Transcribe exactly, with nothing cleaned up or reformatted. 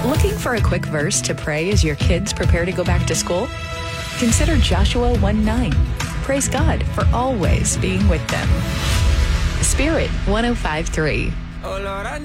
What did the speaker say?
Looking for a quick verse to pray as your kids prepare to go back to school? Consider Joshua one nine. Praise God for always being with them. Spirit one oh five point three. Oh Lord, I